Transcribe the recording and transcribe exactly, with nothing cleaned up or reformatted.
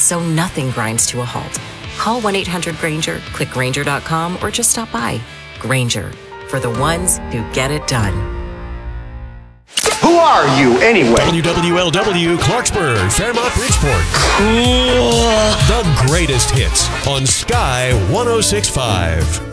so nothing grinds to a halt. Call one eight hundred Granger, click Granger dot com, or just stop by. Granger, for the ones who get it done. Who are you, anyway? W W L W, Clarksburg, Fairmont, Bridgeport. Cool. The greatest hits on Sky one oh six point five.